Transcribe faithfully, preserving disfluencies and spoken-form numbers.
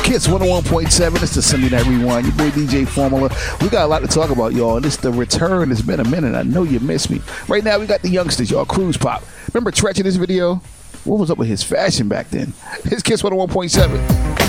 Kiss one oh one point seven. It's the Sunday Night Rewind. Your boy D J Formula. We got a lot to talk about, y'all. And it's the return. It's been a minute. I know you missed me. Right now, we got the youngsters, y'all. Cruise Pop. Remember Tretch in this video? What was up with his fashion back then? It's Kiss one oh one point seven.